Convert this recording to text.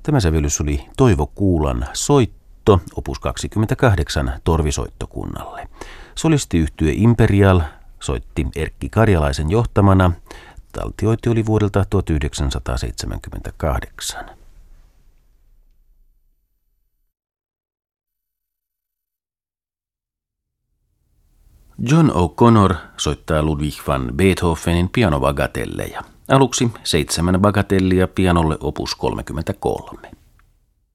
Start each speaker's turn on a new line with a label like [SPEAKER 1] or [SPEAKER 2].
[SPEAKER 1] Tämä sävellys oli Toivo Kuulan soitto, opus 28 torvisoittokunnalle. Solistiyhtye Imperial soitti Erkki Karjalaisen johtamana. Taltiointi oli vuodelta 1978. John O'Connor soittaa Ludwig van Beethovenin pianobagatelleja. Aluksi 7 bagatellia pianolle opus 33.